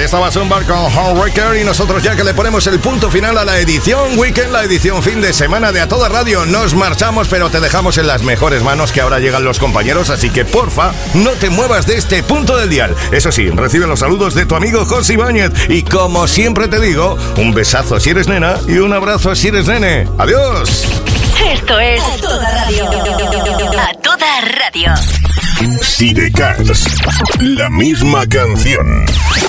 Estaba Zumbar con Homewrecker y nosotros ya que le ponemos el punto final a la edición Weekend, la edición fin de semana de A Toda Radio. Nos marchamos, pero te dejamos en las mejores manos, que ahora llegan los compañeros, así que porfa, no te muevas de este punto del dial. Eso sí, recibe los saludos de tu amigo José Ibáñez y como siempre te digo, un besazo si eres nena y un abrazo si eres nene. ¡Adiós! Esto es A Toda Radio. A Toda Radio. Sidecars, la misma canción.